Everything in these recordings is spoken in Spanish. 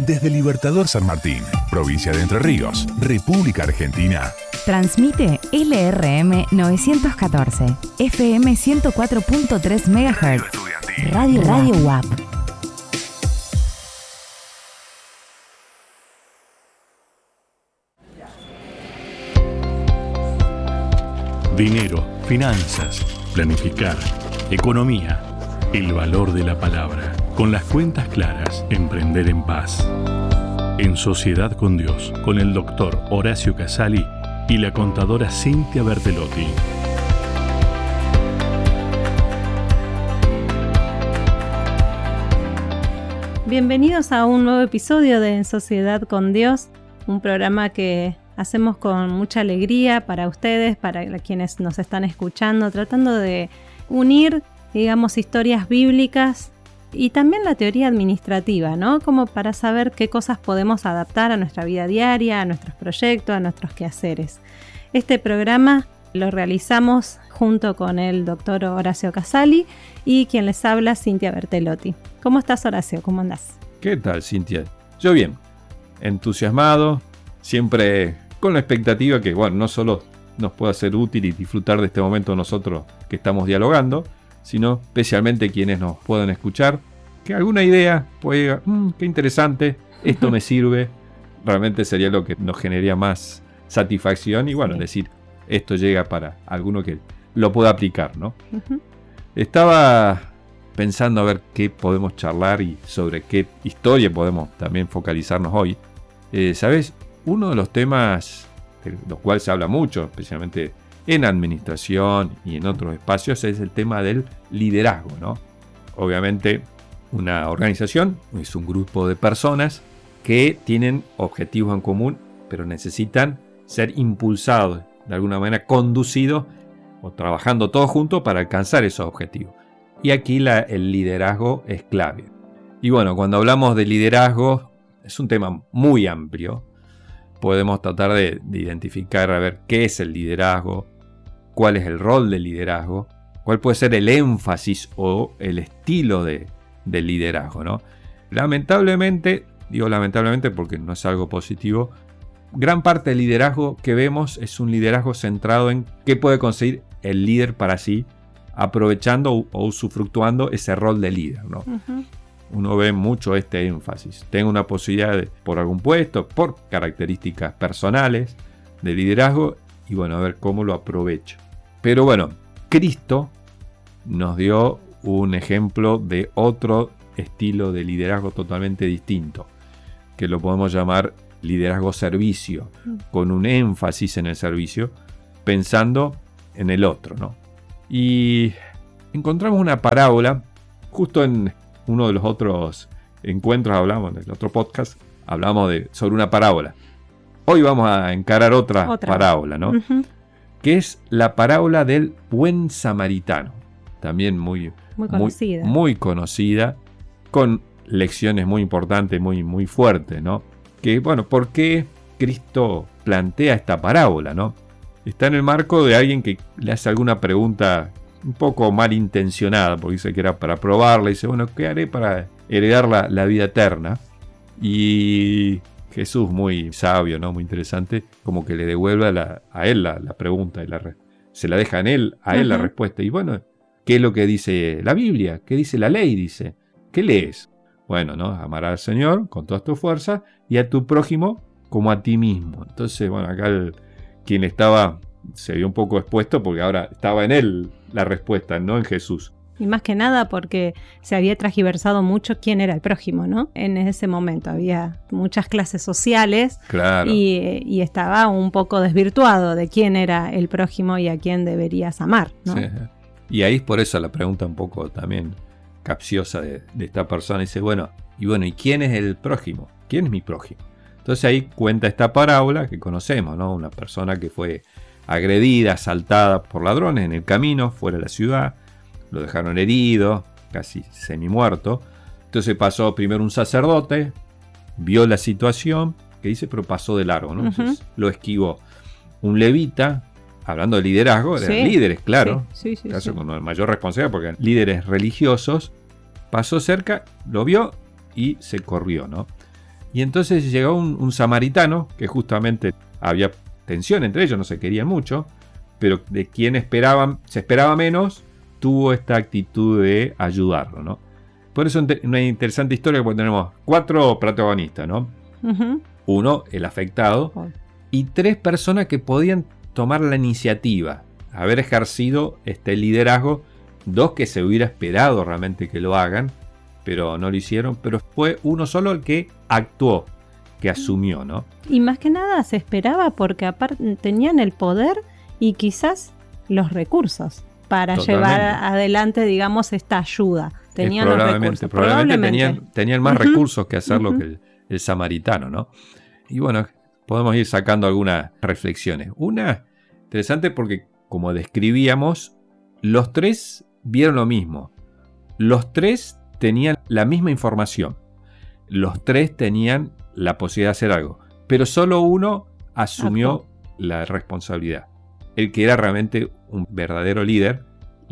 desde Libertador San Martín, provincia de Entre Ríos, República Argentina. Transmite LRM 914, FM 104.3 MHz, Radio UAP. Dinero, finanzas, planificar, economía, el valor de la palabra. Con las cuentas claras, emprender en paz. En Sociedad con Dios, con el doctor Horacio Casali y la contadora Cintia Bertelotti. Bienvenidos a un nuevo episodio de En Sociedad con Dios, un programa que hacemos con mucha alegría para ustedes, para quienes nos están escuchando, tratando de unir, digamos, historias bíblicas y también la teoría administrativa, ¿no? Como para saber qué cosas podemos adaptar a nuestra vida diaria, a nuestros proyectos, a nuestros quehaceres. Este programa lo realizamos junto con el doctor Horacio Casali y quien les habla, Cintia Bertelotti. ¿Cómo estás, Horacio? ¿Cómo andás? ¿Qué tal, Cintia? Yo bien, entusiasmado, siempre con la expectativa que, bueno, no solo nos pueda ser útil y disfrutar de este momento nosotros que estamos dialogando, sino especialmente quienes nos puedan escuchar, que alguna idea pueda, qué interesante, esto me sirve, realmente sería lo que nos generaría más satisfacción y bueno, decir, esto llega para alguno que lo pueda aplicar, ¿no? Estaba pensando a ver qué podemos charlar y sobre qué historia podemos también focalizarnos hoy. ¿Sabes? Uno de los temas de los cuales se habla mucho, especialmente en administración y en otros espacios, es el tema del liderazgo, ¿no? Obviamente, una organización es un grupo de personas que tienen objetivos en común, pero necesitan ser impulsados, de alguna manera conducidos o trabajando todos juntos para alcanzar esos objetivos. Y aquí el liderazgo es clave. Y bueno, cuando hablamos de liderazgo, es un tema muy amplio. Podemos tratar de identificar, a ver, qué es el liderazgo, cuál es el rol del liderazgo, cuál puede ser el énfasis o el estilo del liderazgo, ¿no? Lamentablemente, digo lamentablemente porque no es algo positivo, gran parte del liderazgo que vemos es un liderazgo centrado en qué puede conseguir el líder para sí, aprovechando o usufructuando ese rol de líder, ¿no? Uno ve mucho este énfasis. Tengo una posibilidad por algún puesto, por características personales de liderazgo y bueno, a ver cómo lo aprovecho. Pero bueno, Cristo nos dio un ejemplo de otro estilo de liderazgo totalmente distinto, que lo podemos llamar liderazgo servicio, con un énfasis en el servicio, pensando en el otro, ¿no? Y encontramos una parábola justo en uno de los otros encuentros, hablamos en el otro podcast, hablamos sobre una parábola. Hoy vamos a encarar otra parábola, ¿no? Que es la parábola del buen samaritano. También muy conocida, con lecciones muy importantes, muy fuertes, ¿no? Que, bueno, ¿por qué Cristo plantea esta parábola, no? Está en el marco de alguien que le hace alguna pregunta un poco malintencionada, porque dice que era para probarla, y dice, bueno, ¿qué haré para heredar la vida eterna? Y Jesús, muy sabio, ¿no? Muy interesante, como que le devuelve a él la pregunta, y se la deja a él la respuesta. Y bueno, ¿qué es lo que dice la Biblia? ¿Qué dice la ley? Dice, ¿qué lees? Bueno, ¿no? Amar al Señor con todas tus fuerzas y a tu prójimo como a ti mismo. Entonces, bueno, acá quien se vio un poco expuesto porque ahora estaba en él la respuesta, no en Jesús. Y más que nada porque se había transgiversado mucho quién era el prójimo, ¿no? En ese momento había muchas clases sociales, claro, y estaba un poco desvirtuado de quién era el prójimo y a quién deberías amar, ¿no? Sí. Y ahí es por eso la pregunta un poco también capciosa de esta persona. Dice, ¿y quién es el prójimo? ¿Quién es mi prójimo? Entonces ahí cuenta esta parábola que conocemos, ¿no? Una persona que fue agredida, asaltada por ladrones en el camino, fuera de la ciudad, lo dejaron herido, casi semi-muerto. Entonces pasó primero un sacerdote, vio la situación, que dice, pero pasó de largo, ¿no? Entonces lo esquivó. Un levita, hablando de liderazgo, eran líderes, claro, caso con mayor responsabilidad, porque eran líderes religiosos, pasó cerca, lo vio y se corrió, ¿no? Y entonces llegó un samaritano, que justamente había tensión entre ellos, no se querían mucho, pero de quien se esperaba menos, tuvo esta actitud de ayudarlo, ¿no? Por eso una interesante historia, porque tenemos 4 protagonistas, ¿no? Ujú. 1, el afectado, y 3 personas que podían tomar la iniciativa, haber ejercido este liderazgo, 2 que se hubiera esperado realmente que lo hagan, pero no lo hicieron, pero fue uno solo el que actuó, que asumió, ¿no? Y más que nada se esperaba porque aparte tenían el poder y quizás los recursos para Totalmente. llevar adelante, digamos, esta ayuda. Tenían los recursos. Probablemente tenían más recursos que hacerlo Ujú. que el samaritano, ¿no? Y bueno, podemos ir sacando algunas reflexiones. Una interesante porque, como describíamos, los 3 vieron lo mismo. Los 3 tenían la misma información. Los 3 tenían la posibilidad de hacer algo. Pero solo uno asumió la responsabilidad. El que era realmente un verdadero líder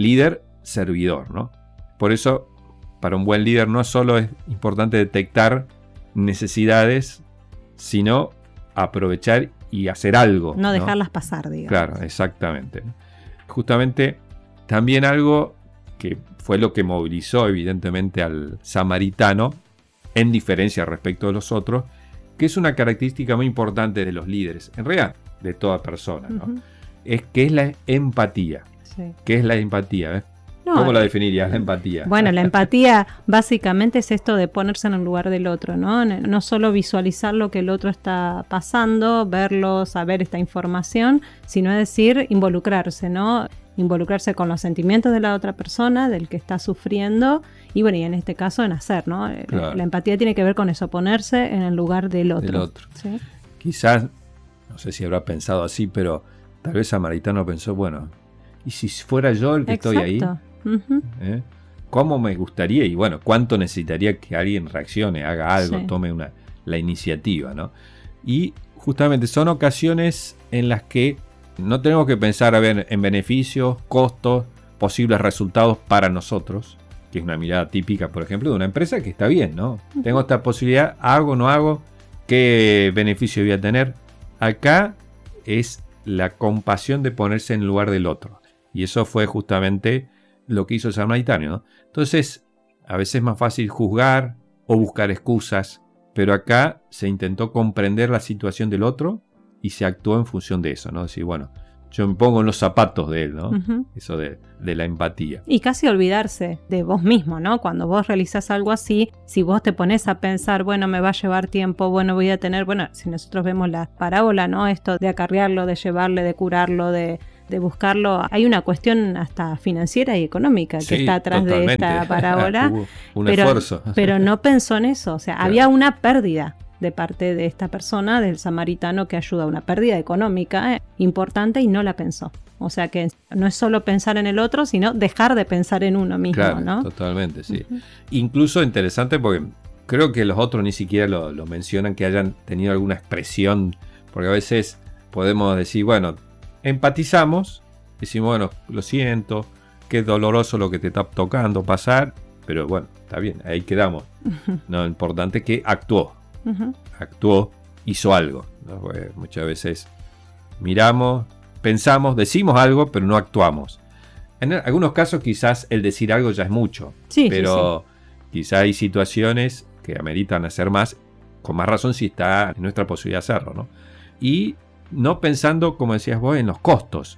servidor, ¿no? Por eso, para un buen líder no solo es importante detectar necesidades, sino aprovechar y hacer algo. No dejarlas pasar, digamos. Claro, exactamente. Justamente también algo que fue lo que movilizó evidentemente al samaritano, en diferencia respecto de los otros, que es una característica muy importante de los líderes, en realidad de toda persona, ¿no? Ujú. Es que es la empatía. Sí. ¿Qué es la empatía? No, ¿Cómo la definirías, la empatía? Bueno, la empatía básicamente es esto de ponerse en el lugar del otro, ¿no? No solo visualizar lo que el otro está pasando, verlo, saber esta información, sino es decir, involucrarse, ¿no? Involucrarse con los sentimientos de la otra persona, del que está sufriendo, y bueno, y en este caso en hacer, ¿no? Claro. La empatía tiene que ver con eso, ponerse en el lugar del otro. Del otro. ¿Sí? Quizás, no sé si habrá pensado así, pero tal vez Samaritano pensó, bueno, ¿y si fuera yo el que estoy ahí? Ujú. ¿Eh? ¿Cómo me gustaría? Y bueno, ¿cuánto necesitaría que alguien reaccione, haga algo, Sí. tome la iniciativa, ¿no? Y justamente son ocasiones en las que no tenemos que pensar en beneficios, costos, posibles resultados para nosotros, que es una mirada típica, por ejemplo, de una empresa que está bien, ¿no? Tengo esta posibilidad, hago, no hago, ¿qué beneficio voy a tener? Acá es la compasión de ponerse en el lugar del otro. Y eso fue justamente lo que hizo el samaritano, ¿no? Entonces, a veces es más fácil juzgar o buscar excusas, pero acá se intentó comprender la situación del otro y se actuó en función de eso, ¿no? Decir, bueno, yo me pongo en los zapatos de él, ¿no? Ujú. Eso de la empatía. Y casi olvidarse de vos mismo, ¿no? Cuando vos realizás algo así, si vos te pones a pensar, bueno, me va a llevar tiempo, bueno, voy a tener, bueno, si nosotros vemos la parábola, ¿no? Esto de acarrearlo, de llevarle, de curarlo, de buscarlo, hay una cuestión hasta financiera y económica que Sí, está atrás totalmente. de esta parábola. Hubo un pero, esfuerzo. pero no pensó en eso, o sea, Claro. había una pérdida de parte de esta persona, del samaritano que ayuda, una pérdida económica importante y no la pensó. O sea que no es solo pensar en el otro, sino dejar de pensar en uno mismo, Claro, ¿no? totalmente, sí. Incluso interesante porque creo que los otros ni siquiera lo mencionan, que hayan tenido alguna expresión, porque a veces podemos decir, bueno, empatizamos, decimos, bueno, lo siento, qué doloroso lo que te está tocando pasar, pero bueno, está bien, ahí quedamos. No, lo importante es que actuó, hizo algo, ¿no? Porque muchas veces miramos, pensamos, decimos algo, pero no actuamos. En algunos casos quizás el decir algo ya es mucho, Sí, pero quizás hay situaciones que ameritan hacer más, con más razón si está en nuestra posibilidad de hacerlo, ¿no? Y no pensando, como decías vos, en los costos,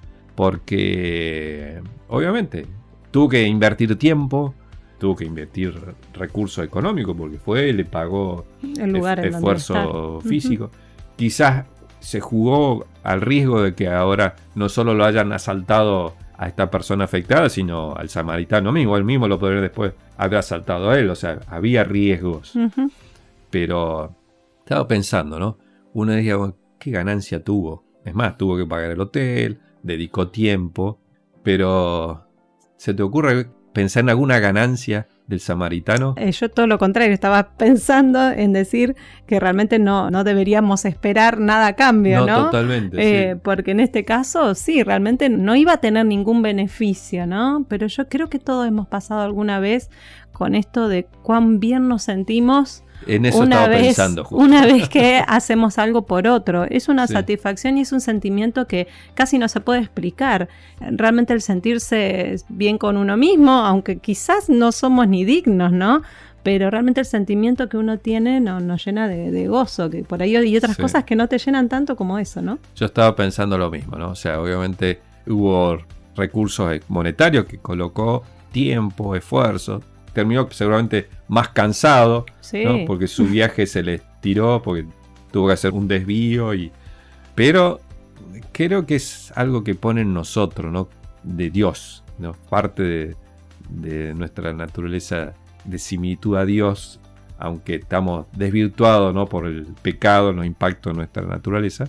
porque obviamente tuvo que invertir tiempo, tuvo que invertir recursos económicos, porque le pagó el lugar en donde esfuerzo está. físico. Quizás se jugó al riesgo de que ahora no solo lo hayan asaltado a esta persona afectada, sino al samaritano mismo. Él mismo lo podría después haber asaltado a él. O sea, había riesgos. Ujú. Pero estaba pensando, ¿no? Uno decía, bueno, ¿qué ganancia tuvo? Es más, tuvo que pagar el hotel, dedicó tiempo. Pero, ¿se te ocurre pensar en alguna ganancia del samaritano? Yo todo lo contrario, estaba pensando en decir que realmente no deberíamos esperar nada a cambio, ¿no? Totalmente, sí. Porque en este caso, sí, realmente no iba a tener ningún beneficio, ¿no? Pero yo creo que todos hemos pasado alguna vez con esto de cuán bien nos sentimos En eso estaba pensando. Justo. Una vez que hacemos algo por otro. Es una Sí. satisfacción y es un sentimiento que casi no se puede explicar. Realmente el sentirse bien con uno mismo, aunque quizás no somos ni dignos, ¿no? Pero realmente el sentimiento que uno tiene nos llena de gozo, que por ahí hay otras Sí. cosas que no te llenan tanto como eso, ¿no? Yo estaba pensando lo mismo, ¿no? O sea, obviamente hubo recursos monetarios que colocó tiempo, esfuerzo. Terminó seguramente más cansado, Sí. ¿no? Porque su viaje se le estiró, porque tuvo que hacer un desvío. Pero creo que es algo que pone en nosotros, ¿no? De Dios, ¿no? Parte de nuestra naturaleza de similitud a Dios, aunque estamos desvirtuados, ¿no? Por el pecado, los impactos de nuestra naturaleza.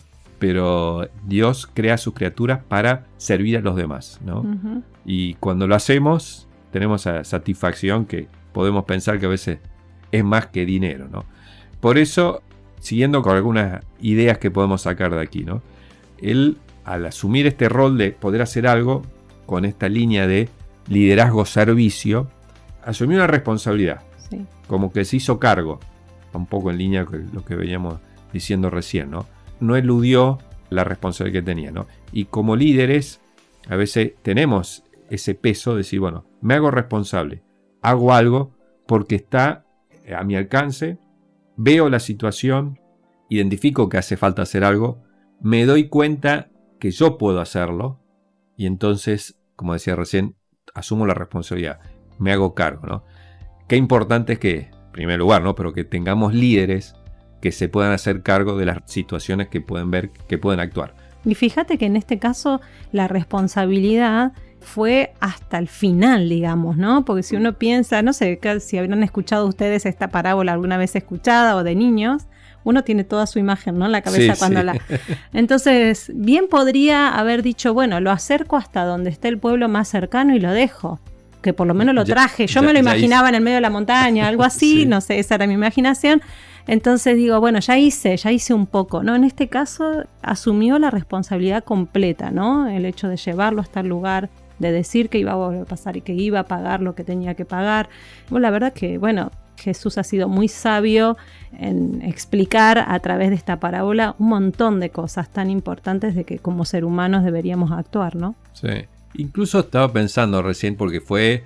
Pero Dios crea sus criaturas para servir a los demás, ¿no? Ujú. Y cuando lo hacemos, tenemos esa satisfacción que podemos pensar que a veces es más que dinero, ¿no? Por eso, siguiendo con algunas ideas que podemos sacar de aquí, ¿no? Él, al asumir este rol de poder hacer algo, con esta línea de liderazgo-servicio, asumió una responsabilidad, Sí. como que se hizo cargo, un poco en línea con lo que veníamos diciendo recién, ¿no? No eludió la responsabilidad que tenía, ¿no? Y como líderes, a veces tenemos ese peso de decir, bueno, me hago responsable, hago algo porque está a mi alcance, veo la situación, identifico que hace falta hacer algo, me doy cuenta que yo puedo hacerlo y entonces, como decía recién, asumo la responsabilidad, me hago cargo, ¿no? Qué importante es que, en primer lugar, ¿no? Pero que tengamos líderes que se puedan hacer cargo de las situaciones que pueden ver, que pueden actuar. Y fíjate que en este caso la responsabilidad fue hasta el final, digamos, ¿no? Porque si uno piensa, no sé si habrán escuchado ustedes esta parábola alguna vez escuchada o de niños, uno tiene toda su imagen, ¿no? En la cabeza Sí, cuando sí. la... Entonces, bien podría haber dicho, bueno, lo acerco hasta donde esté el pueblo más cercano y lo dejo. Que por lo menos lo Ya- traje. Yo ya- me lo ya imaginaba en el medio de la montaña, algo así, Sí. no sé, esa era mi imaginación. Entonces digo, bueno, ya hice un poco, ¿no? En este caso asumió la responsabilidad completa, ¿no? El hecho de llevarlo hasta el lugar, de decir que iba a volver a pasar y que iba a pagar lo que tenía que pagar. Bueno, la verdad que, bueno, Jesús ha sido muy sabio en explicar a través de esta parábola un montón de cosas tan importantes de que como ser humanos deberíamos actuar, ¿no? Sí. Incluso estaba pensando recién, porque fue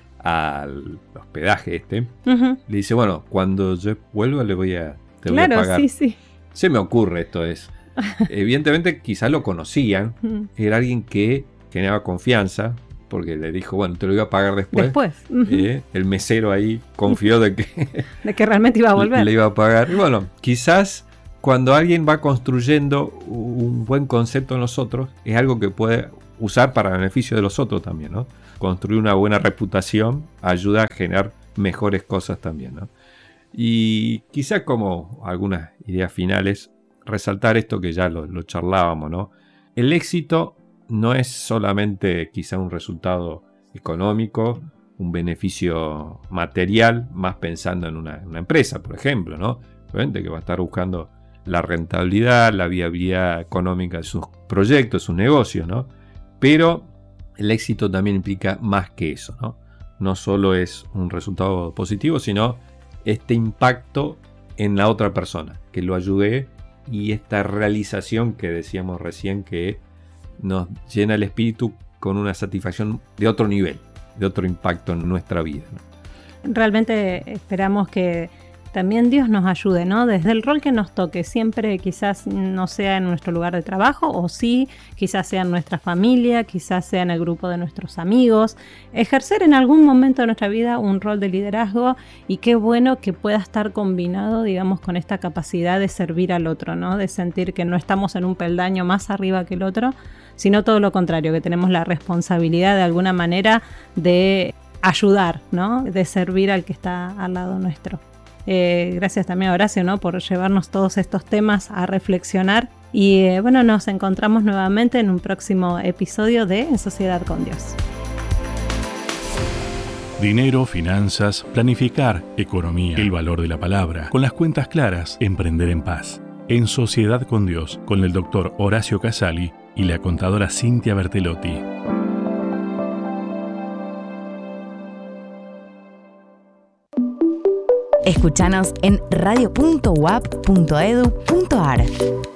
al hospedaje este, Ujú. le dice, bueno, cuando yo vuelva te voy a Claro, pagar. sí. Se me ocurre esto es. Evidentemente quizás lo conocían, Ujú. era alguien que generaba confianza, porque le dijo, bueno, te lo iba a pagar después. Después, ujú, El mesero ahí confió de que de que realmente iba a volver. le iba a pagar. Y bueno, quizás cuando alguien va construyendo un buen concepto en nosotros, es algo que puede usar para beneficio de los otros también, ¿no? Construir una buena reputación ayuda a generar mejores cosas también, ¿no? Y quizás como algunas ideas finales, resaltar esto que ya lo charlábamos, ¿no? El éxito no es solamente quizá un resultado económico, un beneficio material, más pensando en una empresa, por ejemplo, ¿no? Obviamente que va a estar buscando la rentabilidad, la viabilidad económica de sus proyectos, sus negocios, ¿no? Pero el éxito también implica más que eso, ¿no? No solo es un resultado positivo, sino este impacto en la otra persona, que lo ayude, y esta realización que decíamos recién, que nos llena el espíritu con una satisfacción de otro nivel, de otro impacto en nuestra vida, ¿no? Realmente esperamos que también Dios nos ayude, ¿no? Desde el rol que nos toque, siempre quizás no sea en nuestro lugar de trabajo, o sí, quizás sea en nuestra familia, quizás sea en el grupo de nuestros amigos, ejercer en algún momento de nuestra vida un rol de liderazgo, y qué bueno que pueda estar combinado, digamos, con esta capacidad de servir al otro, ¿no? De sentir que no estamos en un peldaño más arriba que el otro, sino todo lo contrario, que tenemos la responsabilidad de alguna manera de ayudar, ¿no? De servir al que está al lado nuestro. Gracias también a Horacio, ¿no? Por llevarnos todos estos temas a reflexionar. Y bueno, nos encontramos nuevamente en un próximo episodio de En Sociedad con Dios. Dinero, finanzas, planificar, economía, el valor de la palabra, con las cuentas claras, emprender en paz. En Sociedad con Dios, con el doctor Horacio Casali y la contadora Cintia Bertelotti. Escúchanos en radio.uap.edu.ar.